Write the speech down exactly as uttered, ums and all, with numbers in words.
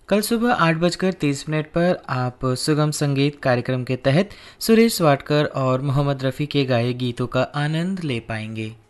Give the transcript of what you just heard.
कल सुबह आठ बजकर तीस मिनट पर आप सुगम संगीत कार्यक्रम के तहत सुरेश वाडकर और मोहम्मद रफ़ी के गाए गीतों का आनंद ले पाएंगे।